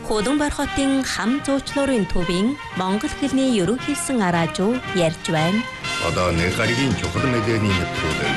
Худамбар хотын хам зуучлуурын төвийн монгол хэлний ерөнхийлсөн араажуу ярьж байна. Одоо нэг гаригийн чухал мэдээний нэвтрүүлэг.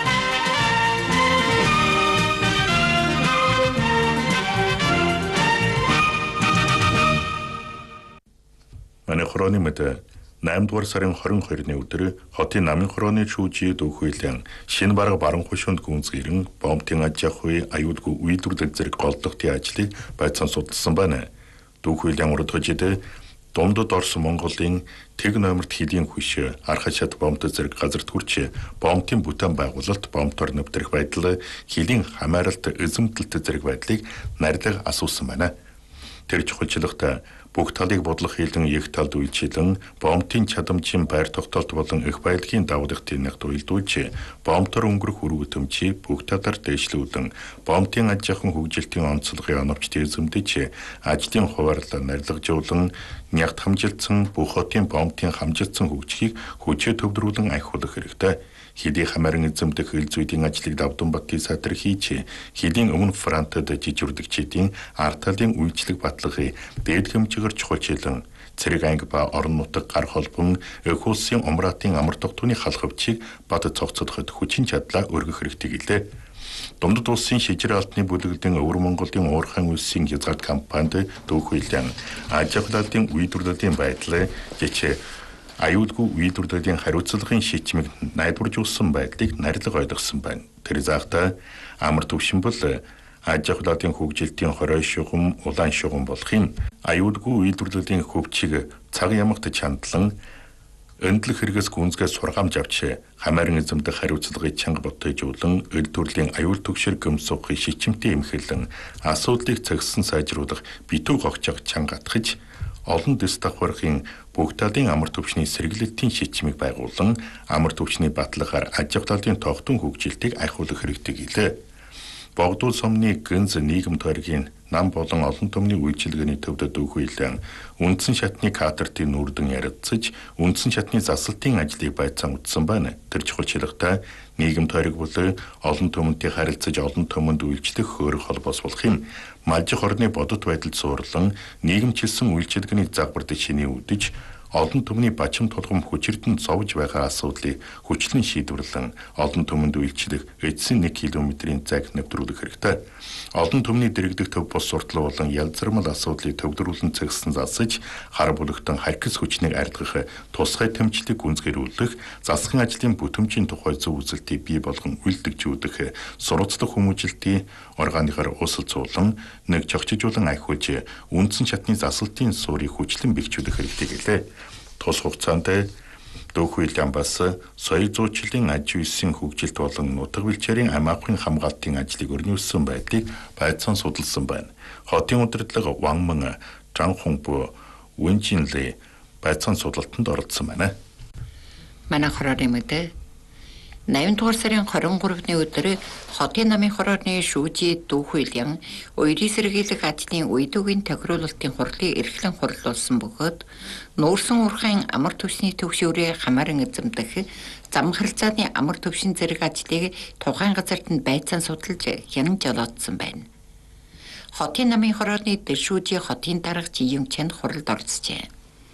Манай хорооны мэдээ 8 дугаар сарын 22-ны өдөр хотын намын хорооны шүүжие дүүхүйлэн шинэ бараг баран хушуунд гүнзгийрэн бомбын аж ахуй аюулгүй үйлдвэрлэл зэрэг голдохтын ажлыг байцаан судалсан байна. Дүүхүйлэн урдгажид Домдод орсон Монголын тэг номерт хэдийн хүч архачад бомб зэрэг газарт хүрч бомбын бүтээн байгуулалт бомбоор нэвтрэх байдал хэлийн хамааралт эзэмдэлт зэрэг байдлыг нарилга асуусан байна. Тэр чухалчлагт бүх талыг бодлох хийлэн их талд үйлчилэн бомбын чадамжийн байр тогтоолт болон их баялагын давлгын нягт уйлдуулж бомбоор өнгөрөх үр өтөмчийг бүх талаар дэвшлүүлэн бомбын аж ахуйн хөгжилтийн онцлогын оновчт эзэмдэж ажлын хуваарлаа нарилгажуулан нягт хамжилтсан бүх хотын бомбын хамжилтсан хөгжихийг хүчээр төвлөрүүлэн ахиулах хэрэгтэй. Хэдий хамааран эзэмдэх хил зүйдийн ажлыг давдан баттын сатар хийж хэдийн өмнө фронтод жижигүрдэгчдийн ард талын үйлчлэг баталгыг дээд хэмжээгээр чухалчилан цэрэг анги ба орон нутаг гар холбон эх улсын умраатын амар тогтооны халхавчийг бад цогцолоход хүчин чадлаа өргөх хэрэгтэй гэлээ. Домдод улсын шижир алтны бүлэглэлийн Өвөр Монголын уурхайн улсын хязгаарт компанид дүүхүйлэн аж ахуйн үйлдвэрлэлийн байдлыг жишээ аюулгүй үйлдвэрлэлийн хариуцлагын шийдвэрийг найдваржуулсан байдлыг нарилга ойлгосон байна. Тэр заахта амар төвшинбол аж ахуйн хөгжилтийн хорой шугам, улаан шугам болох юм. Аюулгүй үйлдвэрлэлийн хөвчийг цаг ямагт чандлан өндлөх хэрэгээс гүнзгээс сургаамж авч хамааран эзэмдэх хариуцлагыг чанга ботойжуулан эл төрлийн аюул төгшөр гэмсухыг шичмтэй эмхэлэн асуудлыг цагсан сайжруулах битүү гогчог чанга атгаж олон дэс давхархын бүх талын амар төвчний сэргэлтийн шийдвэрийг байгуулан амар төвчний баталгаар аж ахуйн тогтун хөгжилтийг ахиулах хэрэгтэй гэлээ. Богдул сумны гэнз нийгэм тойргийн нам болон олон түмний үйлчилгээний төвдөд дүүхүйлэн үндсэн шатны кадртын нүрдэн ярилцаж үндсэн шатны засалтын ажлыг байцаан үтсэн байна. Тэр чухалчлагтай нийгэм тойрог болон олон түмэнтэй харилцаж олон түмэнд үйлчлэх хөөрөх холбоос болох юм. Малжих орны бодит байдалд суурлан нийгэмчилсэн үйлчилгээний загварт шиний үдэж олон түмний бачим тулгам хүчирдэн зовж байгаа асуудлыг хүчлэн шийдвэрлэн олон түмэнд үйлчлэх эцсийн 1 км-ийн цаг нэвтрүүлэх хэрэгтэй. Олон түмний дэрэгдэх төв бос суртал болон ялзармал асуудлыг төвлөрүүлэн цэгсэн засаж хар бүлэгтэн харькас хүчнийг ардгах тусгай тэмцлийг гүнзгийрүүлэх засгийн ажлын бүтэмжийн тухай зөв үзэлтийг бий болгон үйлдэгжүүлэх сурвалжлах хүмүүжилтийн органикаар усалцуулан нэг чогчжуулан ахиулж үндсэн шатны засалтын суурийг хүчлэн бэхжүүлэх хэрэгтэй гэлээ. Тус хугацаанд дүүхүйлэн бас соёл зуучлалын аж үйлсийн хөгжилт болон нутаг бэлчээрийн амаахын хамгаалтын ажлыг өрнүүлсэн байдлыг байцаан судалсан байна. Хотын удирдлага Ванман Жанхунбу Вэнжинлэ байцаан судалтанд оролцсон байна. Манай хорооны мэдээ 8 дугаар сарын 23-ны өдөр хотын намын хорооны шүүжие дүүхүйлэн уярын сэргийлэх ажлын үйдүүгийн тохируулалтын хурлыг эрхлэн хурлуулсан бөгөөд нүүрсэн уурхайн амар төвшний төвшөөрөө хамааран эзэмдэх зам харилцааны амар төвшин зэрэг ажлыг тухайн газарт нь байцаан судалж хянан жолоодсон байна. Хотын намын хорооны дэвшүүжие хотын дарга жием чанд хуралд оролцжээ.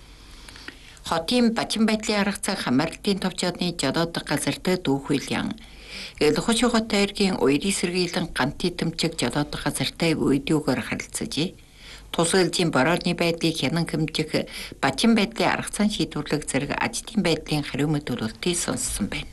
Хотын бачим байдлын арга цаг хамаарлтын товчоодны жолоодог газарт дүүхүйлэн Элхоши хот тойргийн уярын сэргийлэн гант тэмцэг жолоодог газартай үйдүүгээр харилцаж тусгалжийн борооны байдлыг хянан хэмжих бачим байдлын арга цан шийдвэрлэх зэрэг ажлын байдлын хариу мэдүүлэлтийг сонссон байна.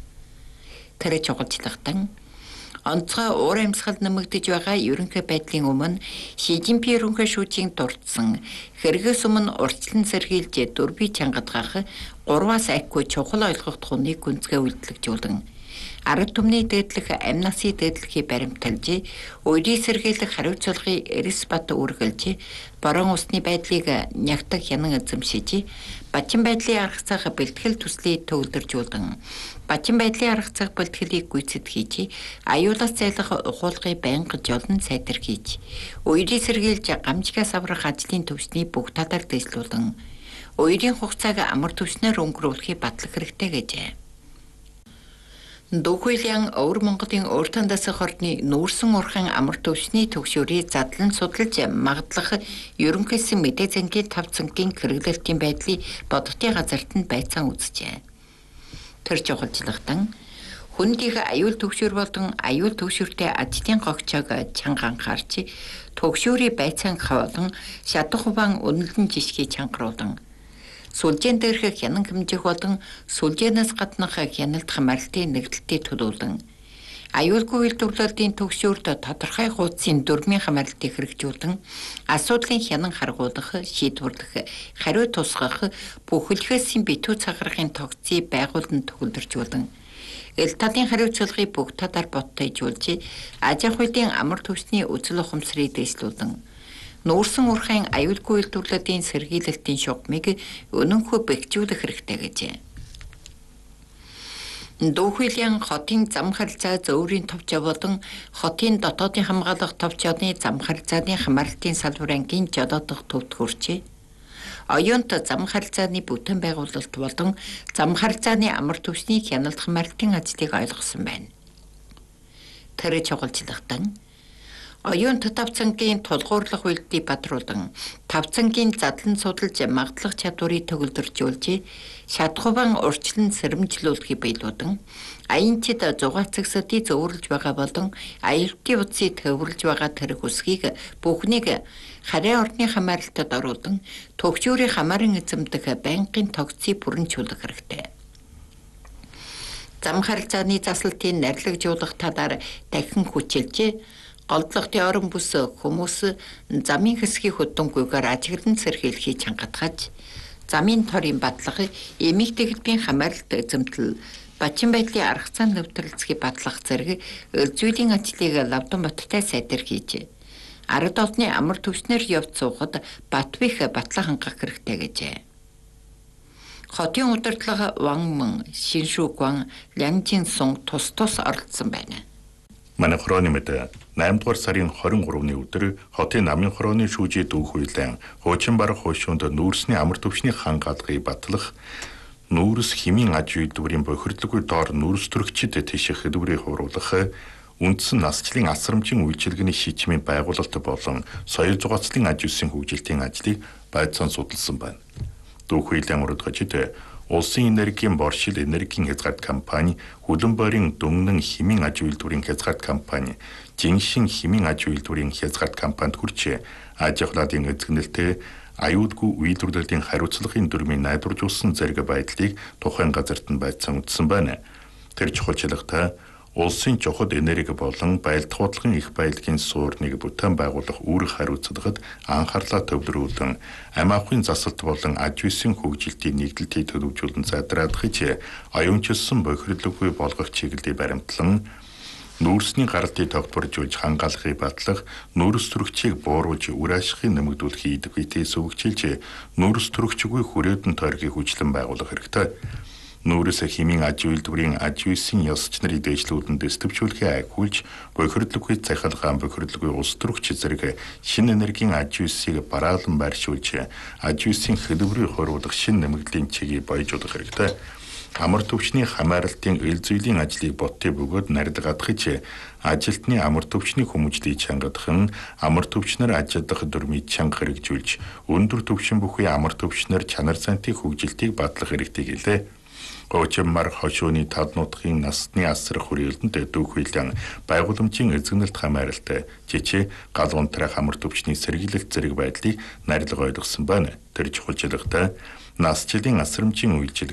Тэр чухалчлагтан онцгой уур амьсгал нэмэгдэж байгаа ерөнхий байдлын өмнө Ши Жинпин ерөнхий шүүжийн дурдсан хэрэгээс өмнө урьдчилан сэргийлж дөрвий чангадгах 3-аас айхгүй чухал ойлгох тухныг гүнзгий үйлдэлжүүлэн арга түмний дээдлэх амь насын дээдлэхийг баримталж уярын сэргийлэх хариуцлагыг эрс бат үргэлж борон усны байдлыг нягтаг хянан эзэмшиж бачим байдлын арга цаг бэлтгэл төслийг төвлөржүүлэн бачим байдлын арга цаг бэлтгэлийг гүйцэд хийж аюулаас зайлах ухуулгыг байнга жолон сайтар хийж уярын сэргийлж гамжигаас аврах ажлын төвчний бүх талаар дэвшлүүлэн уярын хугацааг амар төвчнөр өнгөрүүлэхийг батлах хэрэгтэй гэжээ. Дүүхүйлийн Өвөр Монголын Өөртөн дасах орны нүүрсэн урхан амар төвчний төгшөөрийг задлан судалж магадлах ерөнхийдсэн мэдээ зангийн 5 цангийн хэрэглэлтийн байдлыг бодготын газарт нь байцаан үзжээ. Тэр жохолжлагтан хүндийнх аюул төгшөөр болон аюул төгшөөртэй ажлын гогчоог чанга анхаарч төгшөөрийн байцаан хавлан шатах хуван үнэлэн жишгийг чангаруулан сүлжээн дээрх хянан хэмжих болон сүлжээнээс гаднах хяналт хамаарлтын нэгдэлтийг төлөвлөн аюулгүй үйлдвэрлэлийн төгшөөрт тодорхой хуудсын дүрмийн хамаарлтыг хэрэгжүүлэн асуудлын хянан харгуулах, шийдвэрлэх, хариу тусгах, бүхэлдээсийн битүү цагаархын тогтцыг байгуулан төгөлдржүүлэн эл талын хариуцлагыг бүх талаар боттойжуулж аж ахуйн амар төвчний үзэл ухамсарыг дэвшлүүлэн нүүрсэн урхайн аюулгүй үйлдвэрлэлийн сэргийлэлтийн шугамыг өнөнхөө бэхжүүлэх хэрэгтэй гэжээ. Дүүхүйлийн хотын зам харилцаа зөөврийн товч болон хотын дотоодын хамгаалах товчооны зам харилцааны хамаарлтын салбар ангийн жолоодох төвд хүрчээ. Оюунт зам харилцааны бүтэн байгуулалт болон зам харилцааны амар төвчний хяналт хамаарлтын ажлыг ойлгосон байна. Тэр чухалчлагтан оюун 5 цангийн тулгуурлах үйлдэлийг бадруулан 5 цангийн задлан судалж магадлах чадварыг төгөлдржүүлж шатхуван урьдчилан сэрэмжлүүлэхийг биелүүлэн аянчид зугаацагсдыг зөөвөрлж байгаа болон аюултын утсыг төвөрлж байгаа тэр хүсгийг бүхнийг харийн орны хамаарлалтад оруулан төгшөөрийн хамаарын эзэмдэх байнгын тогтцыг бүрэнчүүлэх хэрэгтэй. Зам харилцааны заслалтын нарлагжуулах талаар дахин хүчилж голдлогын орон бүс хүмүүс замын хэсгийг хөдөнгүйгээр ажиглан сэргийлэхийг чангатгаж замын торын батлага эмийг тэгэлбийн хамаарлалт эзэмтэл бачин байдлын арга зам нэвтрэлцгийг батлах зэрэг зүйлийн ажлыг лавдан баттай сайдэр хийж ард олонны амар төвчнөр явж суухад батбих батлаа хангах хэрэгтэй гэжээ. Хотын удирдлага Ван Шиншүгван Лянжин сун тус оролцсон байна. Манай хорооны мэдээ 8 дугаар сарын 23-ны өдөр хотын намын хорооны шүүжээ дүүхүйлэн хуучин бараг хойшоонд нүүрсний амар төвчний хангаалгыг батлах нүүрс химийн аж үйлдвэрийн бохирдлоггүй доор нүүрс төрөгчид тийших хөдөлгөөрийг хууруулах үндсэн насчлалын асрамжийн үйлчилгээний шийдвэрийн байгуулалт болон соёл зугаацлын аж үйлсийн хөгжилтийн ажлыг байцаан судалсан байна. Дүүхүйлэн урдгачид Улсын энергийн боршил энергийн хязгаарт компани, Хүлэн бойрын Дүннэн химийн аж үйлдвэрийн хязгаарт компани, Жиншин химийн аж үйлдвэрийн хязгаарт компанид хүрч аж ахуйн эзэгнэлтэй аюулгүй үйлдвэрлэлийн хариуцлагын дүрмийн найдваржуулсан зэрэг байдлыг тухайн газарт нь байцаан үзсэн байна. Тэр чухалчлагтай улсын чухал энерги болон байлдах бодлогын их баялагын суурныг бүтээн байгуулах үүрэг хариуцлагад анхаарлаа төвлөрүүлэн амь ахуйн засалт болон аж үйлсийн хөгжилтийн нэгдэлтийг төлөвлөжүүлэн задраадахж оюунчилсан бохирдлоггүй болгох чиглэлийг баримтлан нүүрсний гаралтыг тогтворжуулж хангаалахыг батлах, нүүрс төрөгчийг бууруулж үр ашигыг нэмэгдүүлэх идэх үйтээс өгчилж нүүрс төрөгчгүй хүрээдэн тойргийг хүчлэн байгуулах хэрэгтэй. Нүүрс химийн аж үйлдвэрийн аж үйлсийн ёсч нарыг дэвшлүүлэн дэвтөвчүүлэхээ айхуулж бохирдлоггүй цахилгаан бохирдлоггүй улс төрөгч зэрэг шинэ энергийн аж үйлсийг бараалан байршуулж аж үйлсийн хөдөлгөөрийг хойруулах шинэ нэмэгдлийн чигийг баяжуулах хэрэгтэй. Амар төвчний хамаарлалтын эл зүйлийн ажлыг боттыг бөгөөд нарилгадахж ажилтны амар төвчний хүмүүжлийг чангадах, амар төвчнөр ажиллах дүрмийг чанга хэрэгжүүлж өндөр төвшин бүхий амар төвчнөр чанар зантын хөгжилтийг батлах хэрэгтэй гэлээ. Очиммар хошууны тал нутгийн насны асар хүрээлэнд дүүхүйлэн байгууламжийн эзэгнэлт хамааралтай жижиг галуунтрах амар төвчний сэргийлэлт зэрэг байдлыг нарилга ойлгосон байна. Тэр чухалчлагтай насжилын асрамжийн үйлчилгээ